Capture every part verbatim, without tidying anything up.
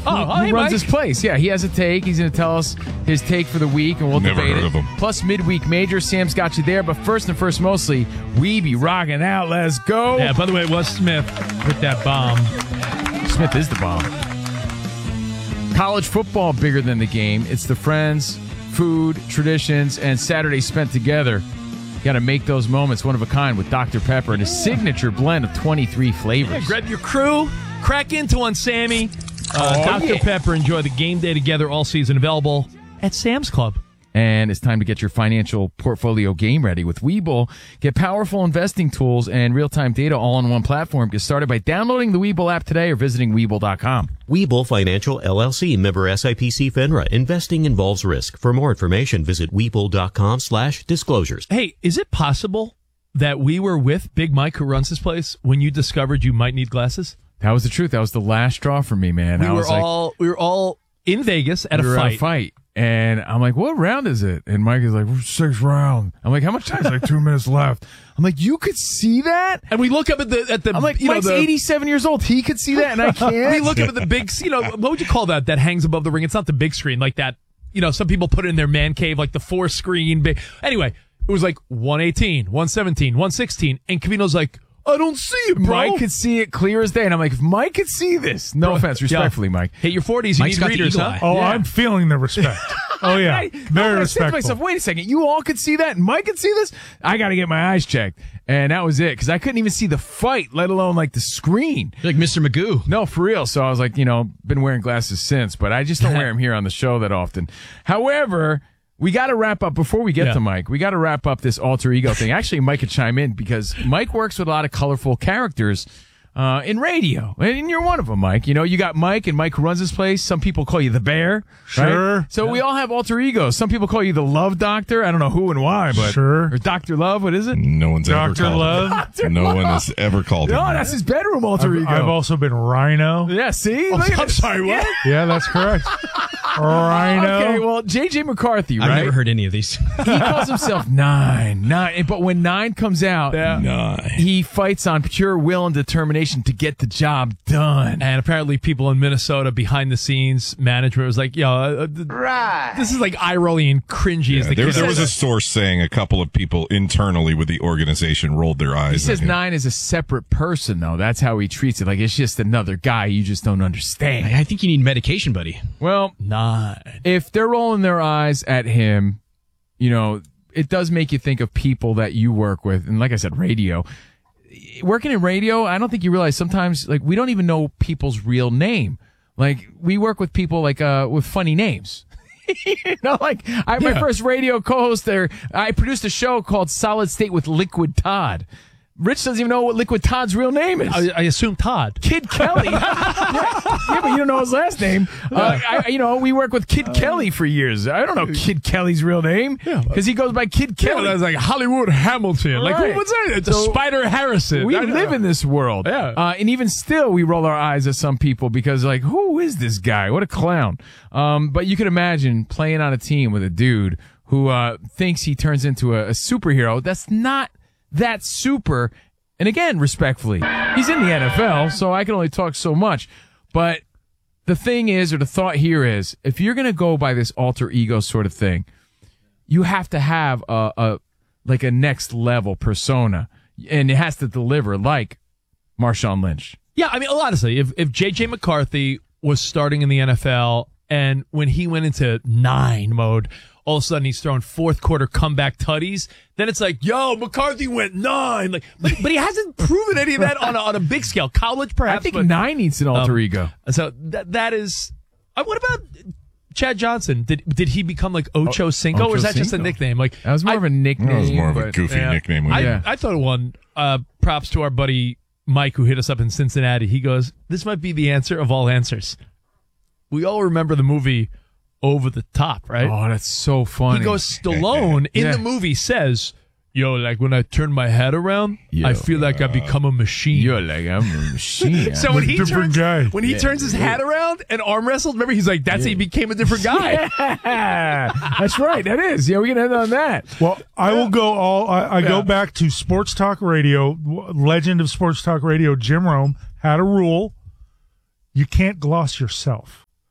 who, oh, who hey, runs Mike. his place. Yeah, he has a take. He's going to tell us his take for the week, and we'll Never debate heard it. of him. Plus, midweek major. Sam's got you there. But first and first, mostly, we be rocking out. Let's go. Yeah, by the way, it was Smith with that bomb. Smith is the bomb. College football bigger than the game. It's the friends, food, traditions, and Saturday spent together. Got to make those moments one of a kind with Doctor Pepper and his signature blend of twenty-three flavors. Yeah, grab your crew, crack into one, Sammy. Uh, Oh, Doctor yeah. Pepper, enjoy the game day together all season. Available at Sam's Club. And it's time to get your financial portfolio game ready with Webull. Get powerful investing tools and real-time data all on one platform. Get started by downloading the Webull app today or visiting Webull dot com. Webull Financial L L C, member S I P C FINRA. Investing involves risk. For more information, visit Webull dot com slash disclosures. Hey, is it possible that we were with Big Mike, who runs this place, when you discovered you might need glasses? That was the truth. That was the last straw for me, man. We I were was like, all we were all in Vegas at we a were fight. at a fight. And I'm like, what round is it? And Mike is like, sixth round. I'm like, how much time? He's like, two minutes left. I'm like, you could see that? And we look up at the at the. I'm like, you know, Mike's the, eighty-seven years old. He could see that, and I can't. We look up at the big, you know, what would you call that? That hangs above the ring. It's not the big screen like that. You know, some people put it in their man cave, like the four screen. Big. Anyway, it was like one eighteen, one seventeen, one sixteen, and Cavino's like, I don't see it, bro. Mike could see it clear as day. And I'm like, if Mike could see this, no Bro, offense, respectfully, yeah. Mike. Hit your forties, you Mike's need got the readers, eagle huh? eye. Oh, Yeah. I'm feeling the respect. Oh, yeah. I, Very I said to respectful. myself, wait a second, you all could see that, and Mike could see this? I got to get my eyes checked. And that was it, because I couldn't even see the fight, let alone like the screen. You're like Mister Magoo. No, for real. So I was like, you know, been wearing glasses since, but I just don't wear them here on the show that often. However, we got to wrap up before we get Yeah. to Mike. We got to wrap up this alter ego thing. Actually, Mike could chime in because Mike works with a lot of colorful characters uh, in radio, and you're one of them, Mike. You know, you got Mike, and Mike who runs this place. Some people call you the Bear, right? Sure. So we all have alter egos. Some people call you the Love Doctor. I don't know who and why, but Sure. or Doctor Love. What is it? No one's ever Doctor called Love. him. No one has ever called him. No, that's his bedroom alter I've, ego. I've also been Rhino. yeah, see, Oh, Look at I'm this. sorry, what? Yeah, that's correct. Rhino. Okay, well, J J McCarthy, right? I've never heard any of these. He calls himself Nine. Nine. But when Nine comes out, Nine. he fights on pure will and determination to get the job done. And apparently, people in Minnesota behind the scenes management was like, "Yo, uh, th- this is like eye rolling and cringy." as Yeah, the there, kid there was a says. source saying a couple of people internally with the organization rolled their eyes. He says at him. Nine is a separate person, though. That's how he treats it. Like, it's just another guy you just don't understand. I think you need medication, buddy. Well, Nine. if they're rolling their eyes at him, you know, it does make you think of people that you work with. And like I said, radio. Working in radio, I don't think you realize sometimes, like, we don't even know people's real name. Like, we work with people, like, uh, with funny names. You know, like, I, my Yeah. first radio co-host there, I produced a show called Solid State with Liquid Todd. Rich doesn't even know what Liquid Todd's real name is. I, I assume Todd. Kid Kelly. yeah, yeah, but you don't know his last name. Uh, I, you know, we work with Kid Kelly for years. I don't know Kid Kelly's real name because he goes by Kid Yeah, Kelly. that was like Hollywood Hamilton. Like, Right. who was that? It's So- Spider Harrison. we I don't live know. in this world. Yeah. Uh, and even still, we roll our eyes at some people because, like, who is this guy? What a clown. Um, but you can imagine playing on a team with a dude who uh, thinks he turns into a, a superhero. That's not that super. And again, respectfully, he's in the N F L, so I can only talk so much. But the thing is, or the thought here is, if you're going to go by this alter ego sort of thing, you have to have a, a like a next level persona, and it has to deliver like Marshawn Lynch. Yeah, I mean, honestly, if if J J McCarthy was starting in the N F L and when he went into nine mode, all of a sudden he's throwing fourth quarter comeback tutties, then it's like, yo, McCarthy went nine. Like, but, but he hasn't proven any of that on a, on a big scale. College, perhaps. I think but, Nine needs an alter um, ego. So that that is. Uh, what about Chad Johnson? Did did he become like Ocho Cinco, or is that just a Ocho nickname? Like That was more I, of a nickname. That was more of a but- goofy yeah. nickname. I, Yeah. I thought of one. Uh, props to our buddy Mike who hit us up in Cincinnati. He goes, "This might be the answer of all answers." We all remember the movie Over the Top, right? Oh, that's so funny. He goes, Stallone in Yeah. the movie says, "Yo, like when I turn my head around, Yo, I feel like I become a machine." You're like, I'm a machine. So when he different turns guy. when he Yeah. turns his hat around and arm wrestled, remember he's like, "That's how he became a different guy." That's right. That is. Yeah, we can end on that. Well, I will go all. I, I Yeah. go back to Sports Talk Radio. w- Legend of Sports Talk Radio, Jim Rome had a rule: you can't gloss yourself.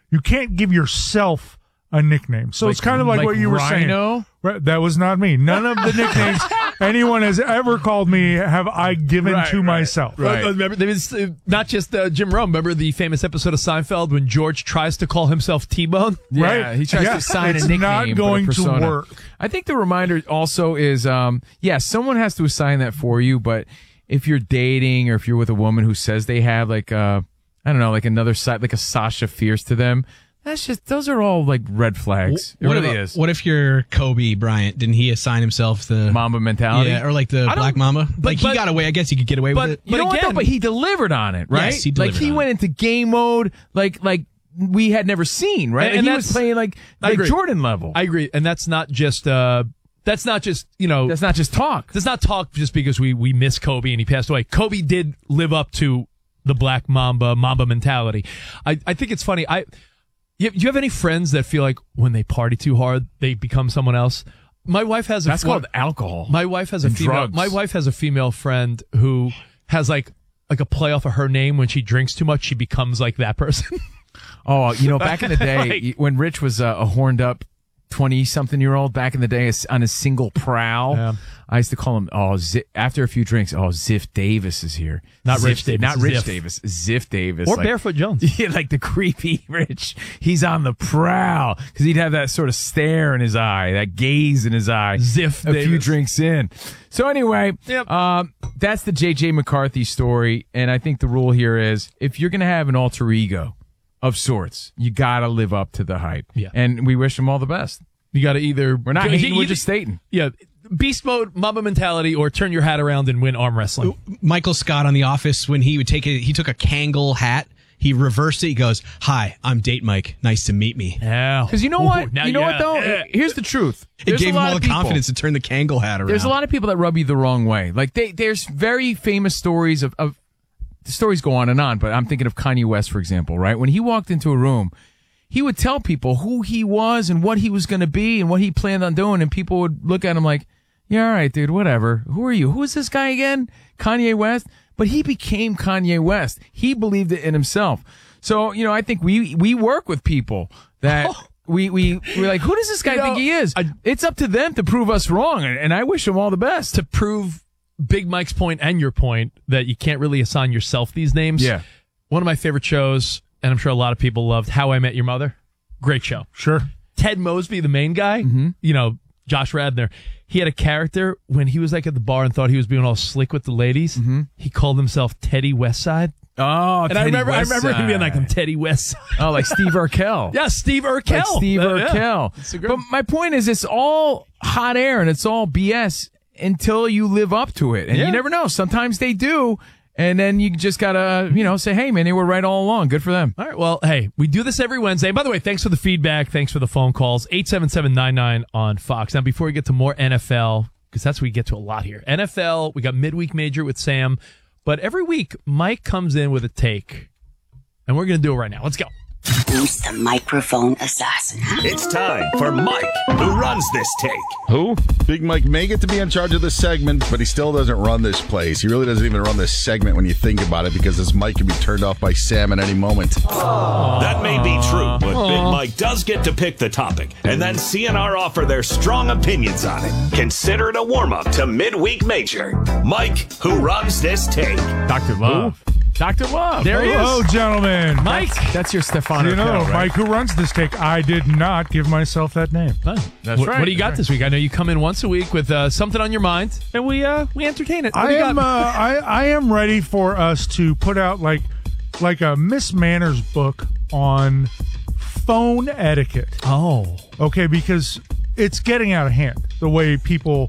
You can't give yourself a nickname. So Like- it's kind of like, like what you were Rhino? saying. Right, that was not me. None of the nicknames anyone has ever called me have I given Right, to right, myself. right. Uh, remember, there was uh, not just uh, Jim Rome. Remember the famous episode of Seinfeld when George tries to call himself T-Bone? Yeah, Right. he tries Yeah, to sign it's a nickname. not but a going to persona. work. I think the reminder also is, um, yeah, someone has to assign that for you. But if you're dating or if you're with a woman who says they have like, uh, I don't know, like another side, like a Sasha Fierce to them, that's just those are all like red flags. It what really if, is. What if you're Kobe Bryant? Didn't he assign himself the Mamba mentality. Yeah, or like the I don't- Black Mamba? but- like he but- got away. I guess he could get away but- with it. You know what again- though? But he delivered on it, right? Yes, he like delivered he on went it. into game mode, like like we had never seen, right? And- And, and he was that's- playing like I like agree. Jordan level. I agree, and that's not just uh, that's not just you know That's not just talk. Let's not talk just because we, we miss Kobe and he passed away. Kobe did live up to the Black Mamba, Mamba mentality. I, I think it's funny. I, you, do you have any friends that feel like when they party too hard, they become someone else? My wife has a That's well, called alcohol. My wife has a and female. drugs. My wife has a female friend who has like like a play off of her name. When she drinks too much, she becomes like that person. Oh, you know, back in the day Like- when Rich was uh, a horned up twenty-something-year-old, back in the day on his single prowl, Yeah. I used to call him, oh, Ziff, after a few drinks, oh, Ziff Davis is here. Not Ziff, Rich Davis, Not Rich Ziff. Davis. Ziff Davis. Or like- Barefoot Jones. Yeah, like the creepy Rich. He's on the prowl because he'd have that sort of stare in his eye, that gaze in his eye. Ziff a few Davis. drinks in. So anyway, Yep. um, that's the J J McCarthy story, and I think the rule here is if you're going to have an alter ego of sorts, you got to live up to the hype. Yeah. And we wish him all the best. You got to either We're not you- hating, you- we're just stating. yeah, beast mode, Mamba mentality, or turn your hat around and win arm wrestling. Michael Scott on The Office, when he would take it, he took a Kangol hat. He reversed it. He goes, "Hi, I'm Date Mike. Nice to meet me." Yeah, Because you know Ooh, what? now You know yeah. what, though? Yeah. Here's the truth. It There's gave a him lot all of the people- confidence to turn the Kangol hat around. There's a lot of people that rub you the wrong way. Like they, there's very famous stories of, of the stories go on and on, but I'm thinking of Kanye West, for example, right? When he walked into a room, he would tell people who he was and what he was going to be and what he planned on doing, and people would look at him like, yeah, all right, dude, whatever. Who are you? Who is this guy again? Kanye West? But he became Kanye West. He believed it in himself. So, you know, I think we, we work with people that we, we, we're like, who does this guy You know, think he is? I- It's up to them to prove us wrong, and, and I wish them all the best. to prove Big Mike's point and your point that you can't really assign yourself these names. Yeah. One of my favorite shows, and I'm sure a lot of people loved How I Met Your Mother. Great show. Sure. Ted Mosby, the main guy, you know, Josh Radner, he had a character when he was like at the bar and thought he was being all slick with the ladies. He called himself Teddy Westside. Oh, And I remember, I remember him being like, I'm Teddy Westside. oh, like Steve Urkel. Yeah, Steve Urkel. Like Steve Uh, yeah. Urkel. It's a great- But my point is, it's all hot air and it's all B S until you live up to it. And Yeah. you never know. Sometimes they do. And then you just gotta, you know, say, hey, man, they were right all along. Good for them. All right. Well, hey, we do this every Wednesday. By the way, thanks for the feedback. Thanks for the phone calls. eight seven seven nine nine on Fox. Now, before we get to more N F L, because that's what we get to a lot here. N F L, we got midweek major with Sam. But every week, Mike comes in with a take. And we're going to do it right now. Let's go. Who's the microphone assassin? It's time for Mike, who runs this take. Who? Big Mike may get to be in charge of this segment, but he still doesn't run this place. He really doesn't even run this segment when you think about it, because this mic can be turned off by Sam at any moment. That may be true, but Big Mike does get to pick the topic, and then C N R offer their strong opinions on it. Consider it a warm-up to midweek major. Mike, who runs this take. Doctor Love. Doctor Love. There he is. Hello, gentlemen. Mike. That's your Stefano. You know, Urkel, right? Mike, who runs this take, I did not give myself that name. That's That's what, right. What do you got That's this week? I know you come in once a week with uh, something on your mind, and we uh, we entertain it. What do I you am. Uh, got? I I am ready for us to put out like like a Miss Manners book on phone etiquette. oh. Okay, because it's getting out of hand the way people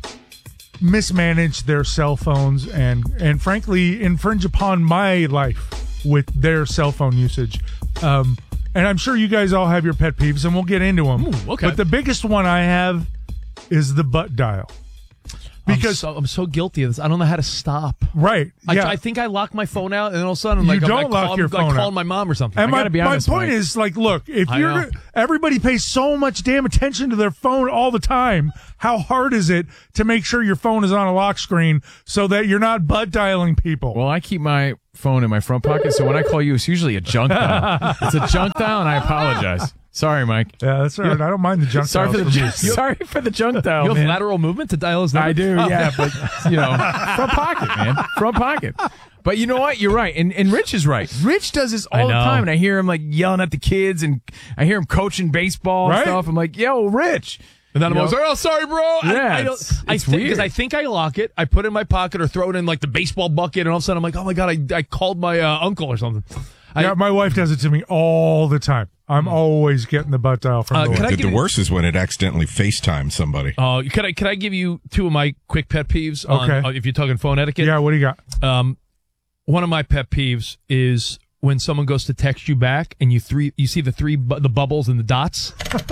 mismanage their cell phones and and frankly infringe upon my life with their cell phone usage. Um, and I'm sure you guys all have your pet peeves, and we'll get into them. Ooh, okay. But the biggest one I have is the butt dial. Because I'm so, I'm so guilty of this. I don't know how to stop. right, I, yeah. I think I lock my phone out, and then all of a sudden, I'm You like, I'm don't like, lock call, your I'm, phone like out. calling my mom or something. And I my, gotta be my honest, point Mike. is, like, look, if I you're know. everybody pays so much damn attention to their phone all the time, how hard is it to make sure your phone is on a lock screen so that you're not butt dialing people? Well, I keep my phone in my front pocket, so when I call you, it's usually a junk dial. It's a junk dial, and I apologize. Sorry, Mike. Yeah, that's all right. I don't mind the junk Sorry dials for the from ju- you. sorry for the junk dial. You have man. lateral movement to dial his number? I do, Oh. yeah, but you know, front pocket, man, front pocket. But you know what? You're right, and and Rich is right. Rich does this all I the know. time, and I hear him like yelling at the kids, and I hear him coaching baseball and Right? stuff. I'm like, yo, Rich. And then I'm You always know? like, oh, sorry, bro. I- Yeah, I, don't, it's- I it's think, because weird. I think I lock it. I put it in my pocket or throw it in like the baseball bucket, and all of a sudden I'm like, oh my God, I, I called my uh, uncle or something. I, Yeah, my wife does it to me all the time. I'm always getting the butt dial from Uh, the can wife. I The, give the you- worst is when it accidentally FaceTimes somebody. Uh, can I can I give you two of my quick pet peeves? On, Okay. uh, if you're talking phone etiquette. Yeah, what do you got? Um, one of my pet peeves is when someone goes to text you back and you three you see the three bu- the bubbles and the dots,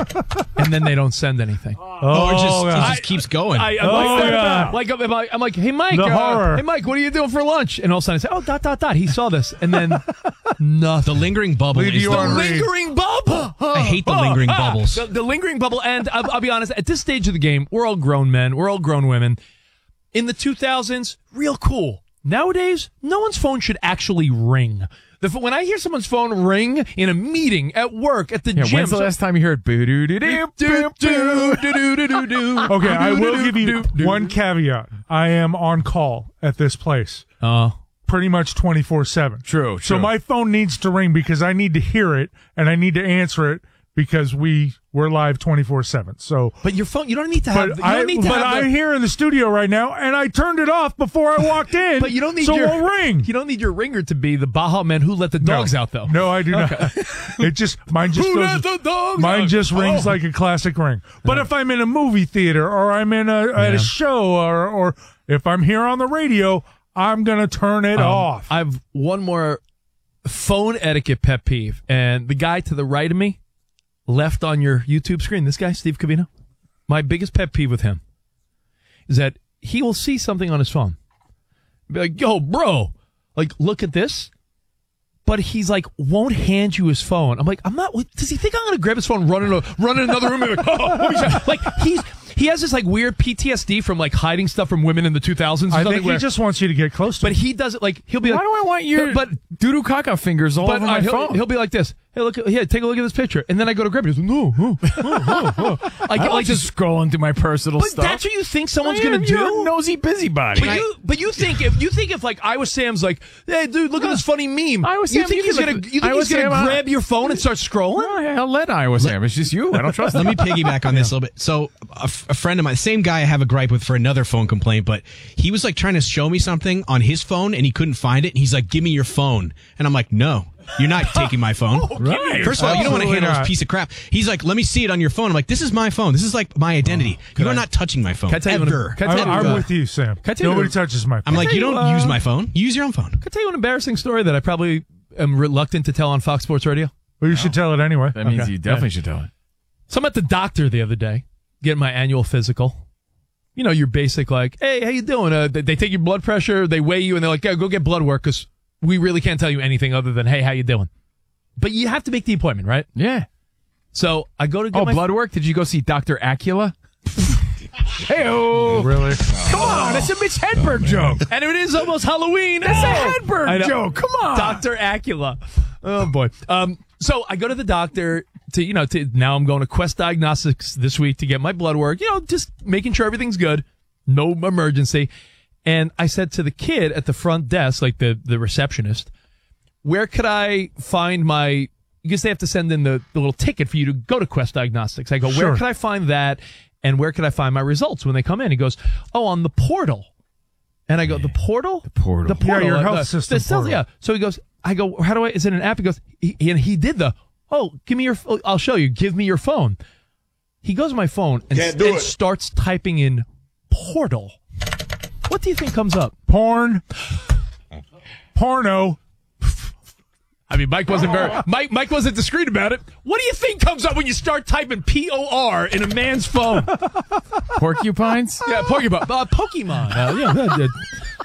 and then they don't send anything. Oh, Or just, yeah. he just keeps going. I, I'm Oh, like, yeah. like, I'm like, I'm like, hey Mike, The uh, horror. hey Mike, what are you doing for lunch? And all of a sudden I say, oh dot dot dot. He saw this, and then nothing. the lingering bubble Leave is you the on worst. read. Lingering bubble. I hate the lingering bubbles. The, the lingering bubble, and I'll, I'll be honest. At this stage of the game, we're all grown men. We're all grown women. In the two thousands, real cool. Nowadays, no one's phone should actually ring. The, f- when I hear someone's phone ring in a meeting, at work, at the Yeah, gym, when's the so- last time you heard boo doo doo doo doo doo doo doo doo doo? Okay, I will give you one caveat. I am on call at this place Uh, pretty much twenty-four seven. True, So true. my phone needs to ring because I need to hear it and I need to answer it because we we're live twenty-four seven. So but your phone, you don't need to have. but you I don't need to but have I'm the- here in the studio right now and I turned it off before I walked in. But you don't need so your it'll ring. You don't need your ringer to be the Baja Man who let the dogs no. out, though. No, I do not. It just mine just Who goes, let the dogs mine out? just rings Oh. like a classic ring. But if I'm in a movie theater or I'm in a at Yeah. a show or or if I'm here on the radio, I'm gonna turn it Um, off. I've one more phone etiquette pet peeve, and the guy to the right of me, left on your YouTube screen, this guy, Steve Cavino, my biggest pet peeve with him is that he will see something on his phone. Be like, yo, bro, like, look at this. But he's like, won't hand you his phone. I'm like, I'm not, does he think I'm going to grab his phone, run in, a, run in another room and be like, oh, let me check. Like, he's, he has this like weird P T S D from like hiding stuff from women in the two thousands. or I something think he where- just wants you to get close to but him. he does it like, he'll be Why like, do I want your but, doo doo caca fingers all but over uh, my he'll, phone? he'll be like this. Hey, look, here, take a look at this picture. And then I go to grab it. He's like, no, oh, oh, oh, oh. I Like, don't like just this. scrolling through my personal But stuff. that's what you think someone's I am going to your do? nosy busybody. But you, but you think if you think if like Iowa Sam's like, hey dude, look at this funny meme. Iowa you Sam, think you he's look- gonna you think Iowa he's gonna Sam, uh, grab your phone and start scrolling? Oh, I'll let Iowa Sam. It's just you. I don't trust Let him. me piggyback on this a little bit. So a, f- a friend of mine, same guy I have a gripe with for another phone complaint, but he was like trying to show me something on his phone and he couldn't find it. And he's like, give me your phone. And I'm like, no, you're not taking my phone. Right. First of all, you don't want to Absolutely handle not. this piece of crap. He's like, let me see it on your phone. I'm like, this is my phone. This is like my identity. you are I- not touching my phone. Can I tell you ever. what- can I tell I'm, you, I'm uh, with you, Sam. I tell you Nobody what- touches my phone. I'm like, tell you you, don't uh, use my phone. Use your own phone. Can I tell you an embarrassing story that I probably am reluctant to tell on Fox Sports Radio? Well, you should tell it anyway. That means Okay. you definitely should tell it. So I'm at the doctor the other day, getting my annual physical. You know, your basic like, hey, how you doing? Uh, they, they take your blood pressure, they weigh you, and they're like, yeah, go get blood work because we really can't tell you anything other than, hey, how you doing? But you have to make the appointment, right? Yeah. So I go to get Oh, my blood work? Did you go see Doctor Acula? Hey-oh. Really? Come on. It's a Mitch Hedberg joke. and it is almost Halloween. That's Oh! a I Hedberg know. joke. Come on. Doctor Acula. Oh boy. Um. So I go to the doctor to, you know, to now I'm going to Quest Diagnostics this week to get my blood work. You know, just making sure everything's good, no emergency. And I said to the kid at the front desk, like the the receptionist, where could I find my? Because they have to send in the, the little ticket for you to go to Quest Diagnostics. I go, Sure. where could I find that? And where could I find my results when they come in? He goes, oh, on the portal. And I go, the portal? The portal. The portal. Yeah, your Uh, health the- system the- portal. Yeah. So he goes, I go, how do I, is it an app? He goes, he, and he did the, oh, give me your, I'll show you. Give me your phone. He goes to my phone and, Can't do and it. starts typing in portal. What do you think comes up? Porn. Porno. I mean, Mike wasn't very, Mike, Mike wasn't discreet about it. What do you think comes up when you start typing P O R in a man's phone? Porcupines? Yeah, Pokemon. Uh, Pokemon. Uh, yeah, that did.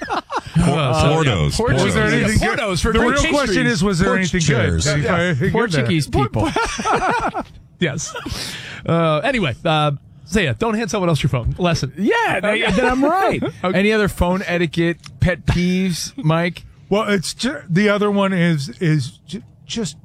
Portos. Portos. Was there Portos. anything Yeah, good? Portos for the great real question pastries. is, was there Porch anything chairs. good? Did he Yeah. find anything good there? Portuguese people. Yes. Uh, anyway, uh, so yeah, don't hand someone else your phone. Lesson. Yeah, then then I'm right. Any other phone etiquette pet peeves, Mike? Well, it's ju- the other one is is ju- just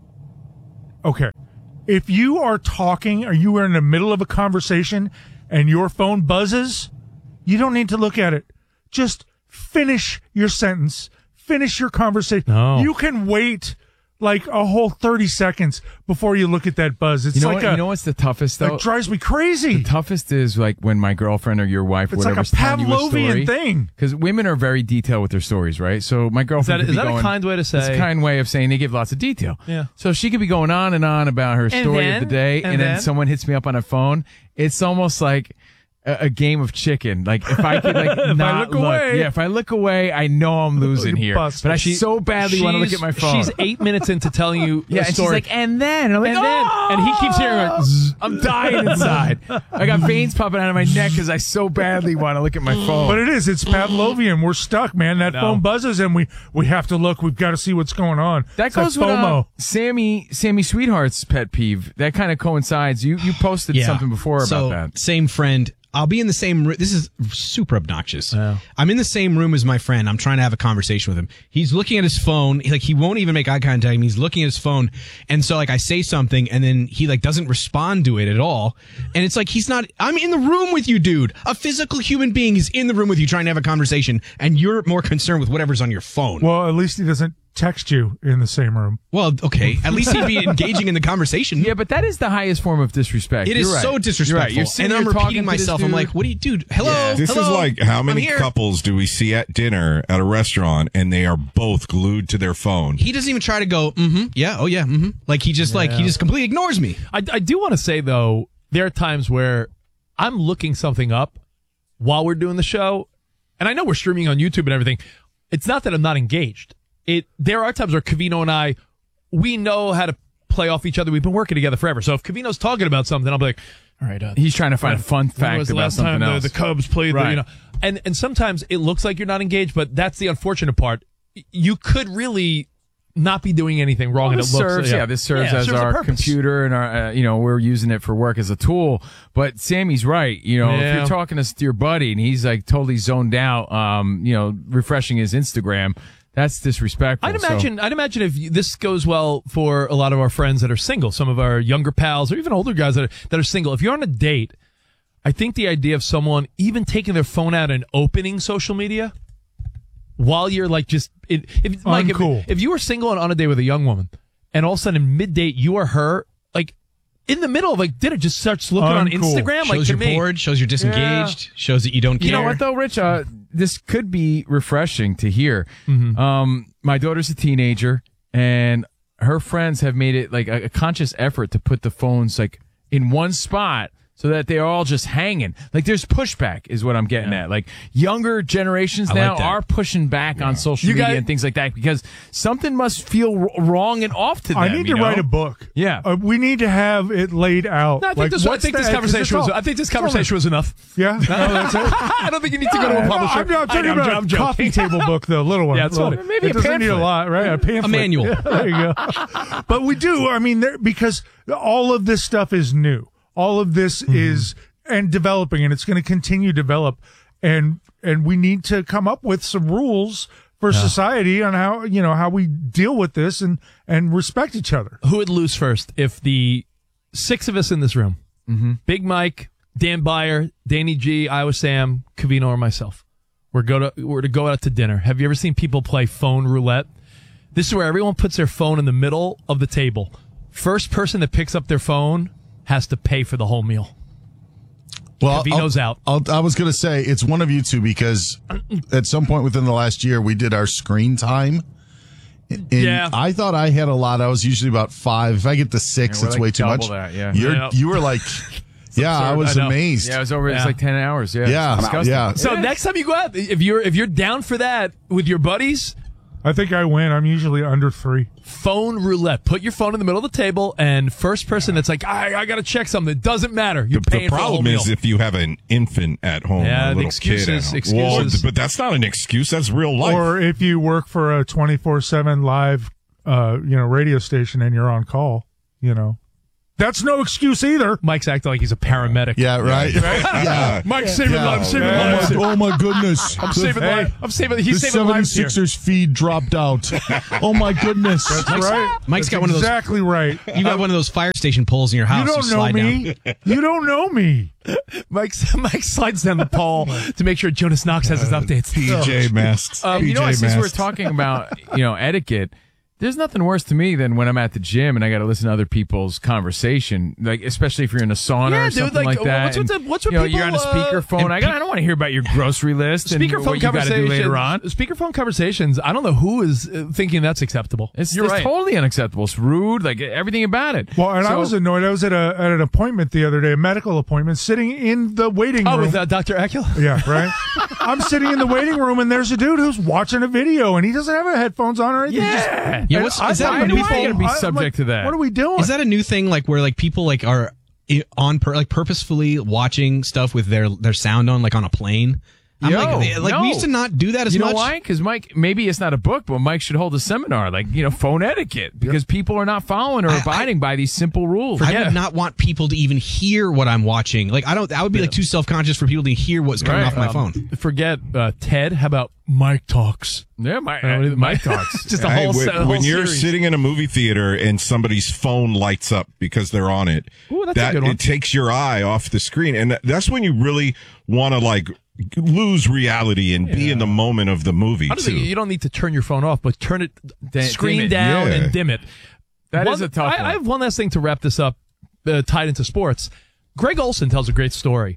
okay. If you are talking or you are in the middle of a conversation and your phone buzzes, you don't need to look at it. Just finish your sentence. Finish your conversation. No. You can wait like a whole thirty seconds before you look at that buzz. It's You know like what? a, you know what's the toughest though? it drives me crazy. The toughest is like when my girlfriend or your wife, or It's like a whatever's telling you a Pavlovian story. thing. Because women are very detailed with their stories, right? So my girlfriend Is that- could is be that a going- kind way to say- It's a kind way of saying they give lots of detail. Yeah. So she could be going on and on about her story then? of the day, And and, then, then? someone hits me up on a phone. It's almost like a, a game of chicken. Like if I could like I not look away. yeah, if I look away, I know I'm losing here. Bust. But I so badly want to look at my phone. She's eight minutes into telling you yeah, a and story. she's like, and then and I'm like, and then, "Oh!" and he keeps hearing like, zzz. I'm dying inside. I got veins popping out of my neck because I so badly want to look at my phone. But it is. It's Pavlovian. We're stuck, man. That No. phone buzzes, and we we have to look. We've got to see what's going on. That It's goes like with FOMO. uh, Sammy Sammy Sweetheart's pet peeve. That kind of coincides. You you posted Yeah. something before about so, that. Same friend. I'll be in the same room. This is super obnoxious. I'm in the same room as my friend. I'm trying to have a conversation with him. He's looking at his phone. He, like he won't even make eye contact. He's looking at his phone. And so like I say something and then he like doesn't respond to it at all. And it's like he's not, I'm in the room with you, dude. A physical human being is in the room with you trying to have a conversation and you're more concerned with whatever's on your phone. Well, at least he doesn't text you in the same room. Well, okay. At least he'd be engaging in the conversation. Yeah, but that is the highest form of disrespect. It is You're right. so disrespectful. You're right. You're sitting and I'm here talking repeating to this myself. I'm dude. like, what do you, dude? Hello? This Hello? is like how I'm many here. couples do we see at dinner at a restaurant and they are both glued to their phone? He doesn't even try to go, mm-hmm, yeah, oh yeah, mm-hmm. Like he just like, he just completely ignores me. I, I do want to say though, there are times where I'm looking something up while we're doing the show, and I know we're streaming on YouTube and everything. It's not that I'm not engaged. It there are times where Covino and I, we know how to play off each other. We've been working together forever. So if Covino's talking about something, I'll be like, all right, uh, He's trying to find a fun when fact was the about last something time else. The, the Cubs played, Right. the, you know, and and sometimes it looks like you're not engaged, but that's the unfortunate part. You could really not be doing anything wrong, Well, and this it looks, serves, yeah, this serves yeah, it as serves a our purpose. computer and our, uh, you know, we're using it for work as a tool. But Sammy's right. You know, if Yeah. you're talking to your buddy and he's like totally zoned out, um, you know, refreshing his Instagram, that's disrespectful. I'd So- imagine. I'd imagine if this goes well for a lot of our friends that are single, some of our younger pals, or even older guys that are, that are single. If you're on a date, I think the idea of someone even taking their phone out and opening social media while you're like just it, if Mike, if, Uncool. if you were single and on a date with a young woman, and all of a sudden mid date you or her like in the middle of like dinner just starts looking on Uncool. Instagram, like Shows to you're me. bored, shows you're disengaged, shows that you don't care. You know what though, Rich? Uh, this could be refreshing to hear. Mm-hmm. Um, my daughter's a teenager, and her friends have made it like a, a conscious effort to put the phones like in one spot so that they're all just hanging. Like there's pushback, is what I'm getting at. Like younger generations I like now that. are pushing back on social You media got- and things like that because something must feel w- wrong and off to them. I need you to know? write a book. Yeah. Uh, we need to have it laid out. No, I think Like, this. I what's think this the- 'cause conversation it's was. all- I think this conversation was enough. Yeah, no, that's it. I don't think you need to go to a No, publisher. I'm not talking I- I'm about jo- a I'm joking. coffee table book, the little one. Yeah, it's Little- funny. Maybe it a doesn't need a pamphlet. lot, right? A pamphlet. A manual. Yeah, there you go. But we do. I mean, there, because all of this stuff is new. All of this Mm-hmm. is and developing, and it's going to continue to develop. And and we need to come up with some rules for society on how you know how we deal with this and and respect each other. Who would lose first if the six of us in this room, Mm-hmm. Big Mike, Dan Byer, Danny G, Iowa Sam, Covino, or myself, we're go to we're to go out to dinner? Have you ever seen people play phone roulette? This is where everyone puts their phone in the middle of the table. First person that picks up their phone has to pay for the whole meal. Well, Covino's I'll- out. I'll, I was going to say it's one of you two because at some point within the last year we did our screen time. And Yeah. I thought I had a lot. I was usually about five. If I get to six, Yeah, we're it's like way too double much. that, yeah. You're Yeah. you were like, yeah, I absurd, was I know. amazed. Yeah, it was over. It's Yeah. like ten hours. Yeah, Yeah, It's disgusting. yeah. So next time you go out, if you're if you're down for that with your buddies, I think I win. I'm usually under three. phone roulette. Put your phone in the middle of the table, and first person that's like, I, I got to check something. It doesn't matter. You're The, paying the for the whole problem meal. is if you have an infant at home, Yeah, or a the little excuses, kid at home. excuses. Well, but that's not an excuse. That's real life. Or if you work for a twenty-four seven live, uh, you know, radio station and you're on call, you know, That's no excuse either. Mike's acting like he's a paramedic. Yeah, right. Yeah. Mike's saving Yeah. lives. Saving Yeah. lives. Oh, my goodness. I'm saving lives. I'm saving. He's the saving lives here. seventy-sixers feed dropped out. Oh, my goodness. That's right. Mike's That's got one of those- exactly right. You got one of those fire station poles in your house. You don't know slide me. down. You don't know me. Mike, Mike slides down the pole to make sure Jonas Knox has his updates. P J masks. Um, P J you know, what, since we're masks. talking about, you know, etiquette, there's nothing worse to me than when I'm at the gym and I got to listen to other people's conversation, like especially if you're in a sauna Yeah, or dude, something like, like, that. what's with and, the- what's with you know, you're on a people, uh, speakerphone. I, got, I don't want to hear about your grocery list and Speakerphone what you got to do conversations. later on. Speakerphone conversations. I don't know who is uh, thinking that's acceptable. It's, You're it's right. totally unacceptable. It's rude, like everything about it. Well, and I So- was annoyed. I was at a at an appointment the other day, a medical appointment, sitting in the waiting Oh, room. with uh, Doctor Akula? Yeah, right. I'm sitting in the waiting room, and there's a dude who's watching a video, and he doesn't have headphones on or anything. Yeah. Just, Yeah, and what's- I- is that why a do new I thing? gotta be I'm subject like, to that? What are we doing? Is that a new thing, like where like people like are i- on per, like purposefully watching stuff with their their sound on, like on a plane? I'm Yo, like, like no. we used to not do that as You know much. why? Because Mike, maybe it's not a book, but Mike should hold a seminar, like, you know, phone etiquette, because people are not following or I- abiding by these simple rules. I Yeah. would not want people to even hear what I'm watching. Like I don't. I would be like too self conscious for people to hear what's coming Right. off my Um, phone. Forget uh, Ted. How about Mike Talks? Yeah, Mike, Uh, uh, Mike talks. Just a Hey, whole when, set, a whole when you're series. sitting in a movie theater and somebody's phone lights up because they're on it, Ooh, that's a that good one. it takes your eye off the screen, and that's when you really want to like lose reality and be in the moment of the movie I don't too. think you don't need to turn your phone off, but turn it, dim screen it, down yeah. and dim it. That One- is a tough I, one. I have one last thing to wrap this up, uh, tied into sports. Greg Olson tells a great story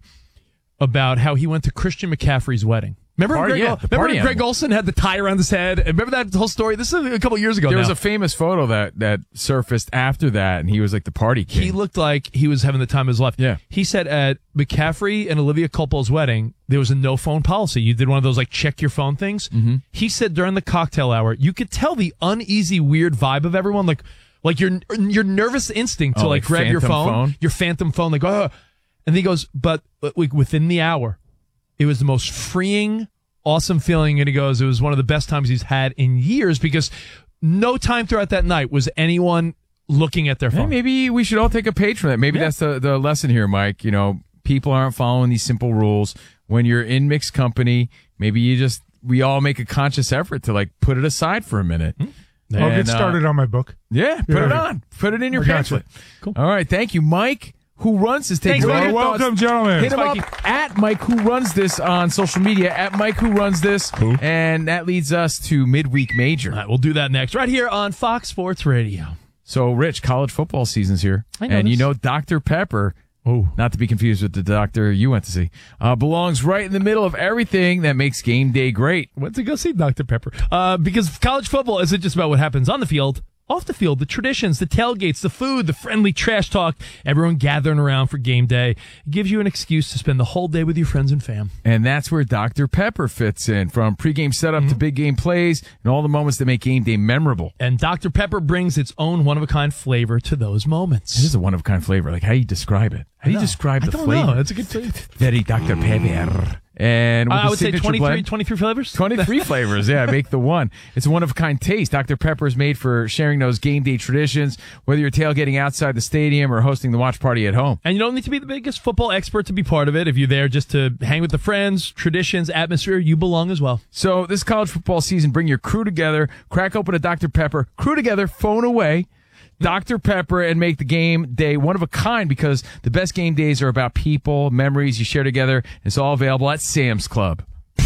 about how he went to Christian McCaffrey's wedding. Remember, Party- Greg, yeah, Ol- the remember party when Greg animal. Olson had the tie around his head? And remember that whole story? This is a couple years ago There now. was a famous photo that, that surfaced after that, and he was like the party king. He looked like he was having the time of his life. Yeah. He said at McCaffrey and Olivia Culpo's wedding, there was a no phone policy. You did one of those like check your phone things. Mm-hmm. He said during the cocktail hour, you could tell the uneasy, weird vibe of everyone. Like, like your your nervous instinct to Oh, like, like grab your phantom phone, phone? your phantom phone, like, oh. And he goes, but like within the hour, it was the most freeing, awesome feeling. And he goes, it was one of the best times he's had in years because no time throughout that night was anyone looking at their Hey, phone. maybe we should all take a page from that. Maybe Yeah. that's the, the lesson here, Mike. You know, people aren't following these simple rules. When you're in mixed company, maybe you just, we all make a conscious effort to like put it aside for a minute. I'll And, get uh, started on my book. Yeah, put Yeah. it on. Put it in your I gotcha. pamphlet. Cool. All right. Thank you, Mike. Who runs this? Take Thanks, your Mike. You're thoughts. welcome, gentlemen. Hit him Mikey. up at Mike Who Runs This on social media, at Mike Who Runs This. And that leads us to Midweek Major. All right, we'll do that next, right here on Fox Sports Radio. So, Rich, college football season's here. I know and you this. know Doctor Pepper, Oh, not to be confused with the doctor you went to see, uh, belongs right in the middle of everything that makes game day great. went to go see Doctor Pepper. Uh, because college football isn't just about what happens on the field. Off the field, the traditions, the tailgates, the food, the friendly trash talk, everyone gathering around for game day. It gives you an excuse to spend the whole day with your friends and fam. And that's where Doctor Pepper fits in, from pregame setup Mm-hmm. to big game plays and all the moments that make game day memorable. And Doctor Pepper brings its own one-of-a-kind flavor to those moments. It is a one-of-a-kind flavor. Like, how do you describe it? How do you describe I the don't flavor? know. That's a good flavor. Very Doctor Pepper. And with I the would say signature twenty-three, blend- twenty-three flavors. twenty-three flavors, yeah, make the one. It's a one-of-a-kind taste. Doctor Pepper is made for sharing those game day traditions, whether you're tailgating outside the stadium or hosting the watch party at home. And you don't need to be the biggest football expert to be part of it. If you're there just to hang with the friends, traditions, atmosphere, you belong as well. So this college football season, bring your crew together, crack open a Doctor Pepper, crew together, phone away, Doctor Pepper, and make the game day one of a kind, because the best game days are about people, memories you share together. It's all available at Sam's Club.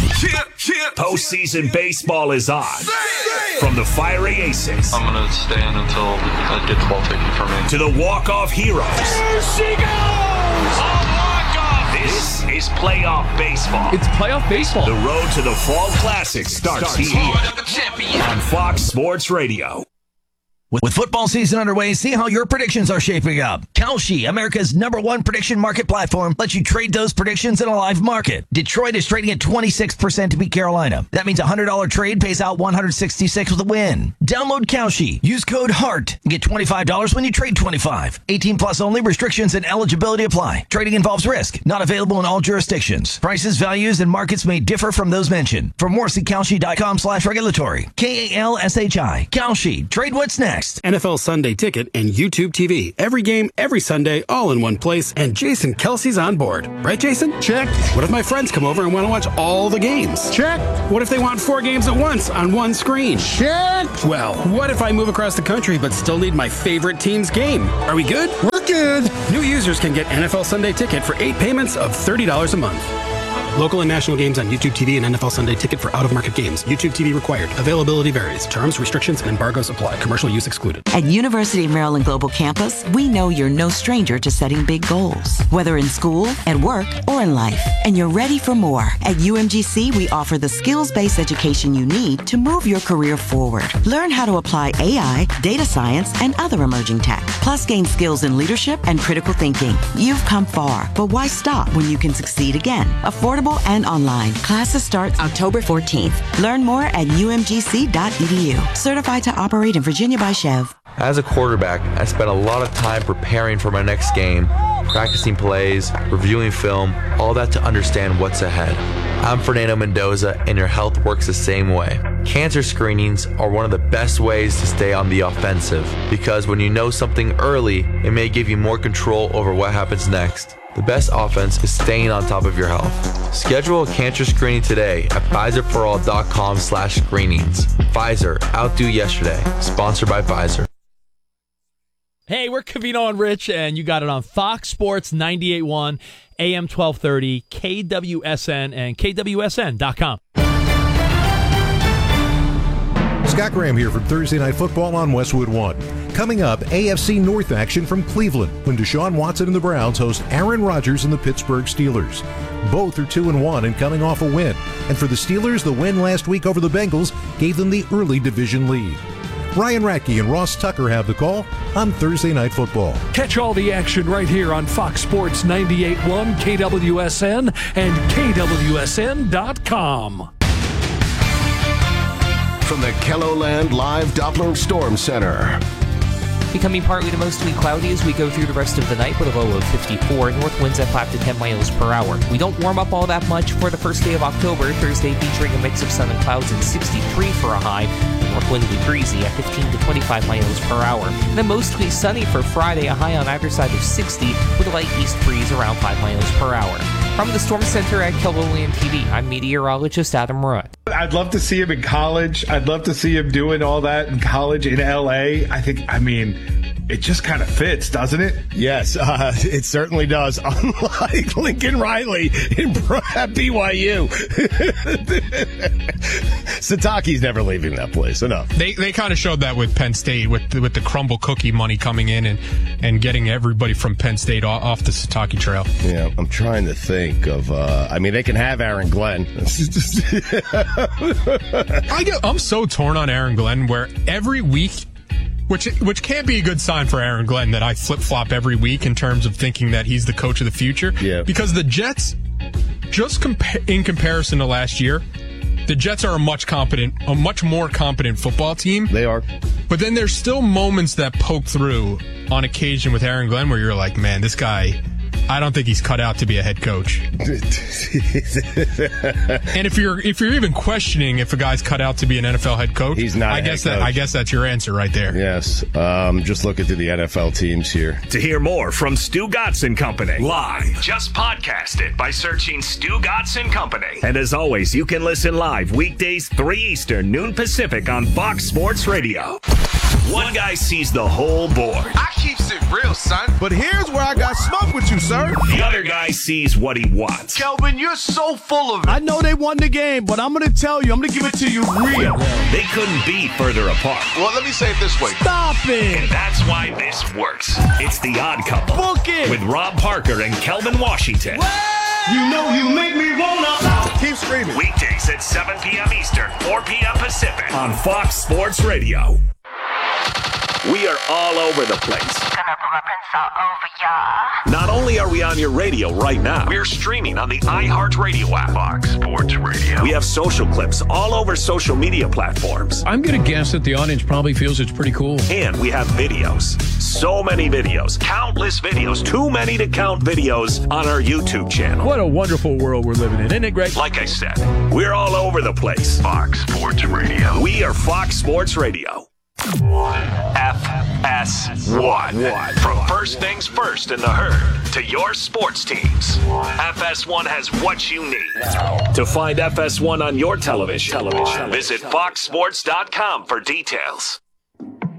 Postseason baseball is on. From the fiery aces I'm going to stand until I get the ball taken from me. to the walk-off heroes. There she goes! A walk-off! This is playoff baseball. It's playoff baseball. The road to the Fall Classic starts here on Fox Sports Radio. With, with football season underway, see how your predictions are shaping up. Kalshi, America's number one prediction market platform, lets you trade those predictions in a live market. Detroit is trading at twenty-six percent to beat Carolina. That means a one hundred dollars trade pays out one hundred sixty-six with a win. Download Kalshi. Use code HEART and get twenty-five dollars when you trade twenty-five. eighteen plus only. Restrictions and eligibility apply. Trading involves risk. Not available in all jurisdictions. Prices, values, and markets may differ from those mentioned. For more, see Kalshi dot com slash regulatory. K A L S H I. Kalshi. Trade what's next. next. N F L Sunday Ticket and YouTube T V. Every game, every Sunday, all in one place. And Jason Kelsey's on board. Right, Jason? Check. What if my friends come over and want to watch all the games? Check. What if they want four games at once on one screen? Check. Well, what if I move across the country but still need my favorite team's game? Are we good? We're good. New users can get N F L Sunday Ticket for eight payments of thirty dollars a month. Local and national games on YouTube T V and N F L Sunday Ticket for out-of-market games. YouTube T V required. Availability varies. Terms, restrictions, and embargoes apply. Commercial use excluded. At University of Maryland Global Campus, we know you're no stranger to setting big goals, whether in school, at work, or in life. And you're ready for more. At U M G C, we offer the skills-based education you need to move your career forward. Learn how to apply A I, data science, and other emerging tech. Plus, gain skills in leadership and critical thinking. You've come far, but why stop when you can succeed again? Affordable and online. Classes start October fourteenth. Learn more at U M G C dot E D U. Certified to operate in Virginia by Chev. As a quarterback, I spent a lot of time preparing for my next game, practicing plays, reviewing film, all that to understand what's ahead. I'm Fernando Mendoza, and your health works the same way. Cancer screenings are one of the best ways to stay on the offensive, because when you know something early, it may give you more control over what happens next. The best offense is staying on top of your health. Schedule a cancer screening today at Pfizer For All dot com slash screenings. Pfizer, outdo yesterday. Sponsored by Pfizer. Hey, we're Covino and Rich, and you got it on Fox Sports ninety-eight point one, A M twelve thirty, K W S N, and K W S N dot com. Scott Graham here from Thursday Night Football on Westwood One. Coming up, A F C North action from Cleveland when Deshaun Watson and the Browns host Aaron Rodgers and the Pittsburgh Steelers. Both are two and one and coming off a win. And for the Steelers, the win last week over the Bengals gave them the early division lead. Ryan Ratke and Ross Tucker have the call on Thursday Night Football. Catch all the action right here on Fox Sports ninety-eight point one, K W S N, and K W S N dot com. From the Kelloland Live Doppler Storm Center. Becoming partly to mostly cloudy as we go through the rest of the night with a low of fifty-four. North winds at five to ten miles per hour. We don't warm up all that much for the first day of October. Thursday featuring a mix of sun and clouds and sixty-three for a high. North wind will be breezy at fifteen to twenty-five miles per hour. And then mostly sunny for Friday, a high on either side of sixty with a light east breeze around five miles per hour. From the Storm Center at Kelloland T V, I'm meteorologist Adam Rutt. I'd love to see him in college. I'd love to see him doing all that in college in L A. I think, I mean, it just kind of fits, doesn't it? Yes, uh, it certainly does. Unlike Lincoln Riley in, at B Y U. Sataki's never leaving that place. Enough. They they kind of showed that with Penn State, with the, with the crumble cookie money coming in and, and getting everybody from Penn State off, off the Sataki trail. Yeah, I'm trying to think of, uh, I mean, they can have Aaron Glenn. I get, I'm so torn on Aaron Glenn, where every week, which which can't be a good sign for Aaron Glenn, that I flip-flop every week in terms of thinking that he's the coach of the future. Yeah. Because the Jets, just compa- in comparison to last year, the Jets are a much competent, a much more competent football team. They are. But then there's still moments that poke through on occasion with Aaron Glenn where you're like, man, this guy, I don't think he's cut out to be a head coach. And if you're if you're even questioning if a guy's cut out to be an N F L head coach, he's not. I a guess head that coach. I guess that's your answer right there. Yes. Um, just look into the N F L teams here. To hear more from Stu Gatz and Company live, just podcast it by searching Stu Gatz and Company. And as always, you can listen live weekdays three Eastern, noon Pacific on Fox Sports Radio. One guy sees the whole board. I keeps it real, son. But here's where I got smoke with you, sir. The other guy sees what he wants. Kelvin, you're so full of it. I know they won the game, but I'm going to tell you, I'm going to give it to you real. They couldn't be further apart. Well, let me say it this way. Stop it. And that's why this works. It's The Odd Couple. Book it. With Rob Parker and Kelvin Washington. You know you make me wanna. Keep screaming. Weekdays at seven p.m. Eastern, four p.m. Pacific on Fox Sports Radio. We are all over the place. Not only are we on your radio right now, we're streaming on the iHeartRadio app. Fox Sports Radio. We have social clips all over social media platforms. I'm going to guess that the audience probably feels it's pretty cool. And we have videos. So many videos. Countless videos. Too many to count videos on our YouTube channel. What a wonderful world we're living in, isn't it, Greg? Like I said, we're all over the place. Fox Sports Radio. We are Fox Sports Radio. F S one. From first things first in the herd to your sports teams, F S one has what you need. To find F S one on your television, television. visit fox sports dot com for details.